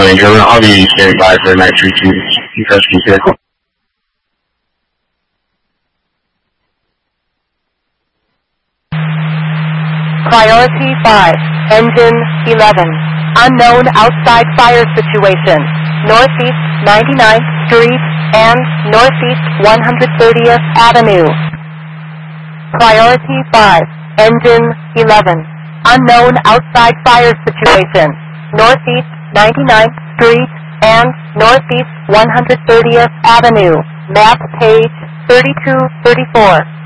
Ranger. I'll be standing by for 932 rescue vehicle. Priority 5, engine 11. Unknown outside fire situation. Northeast 99th Street and Northeast 130th Avenue. Priority 5, engine 11. Unknown outside fire situation. Northeast 99th Street and Northeast 130th Avenue. Map page 3234.